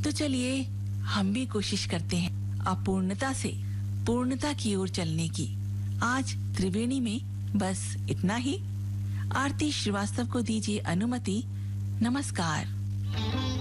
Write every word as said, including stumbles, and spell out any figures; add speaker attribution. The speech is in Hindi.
Speaker 1: तो चलिए हम भी कोशिश करते हैं अपूर्णता से पूर्णता की ओर चलने की। आज त्रिवेणी में बस इतना ही। आरती श्रीवास्तव को दीजिए अनुमति। नमस्कार।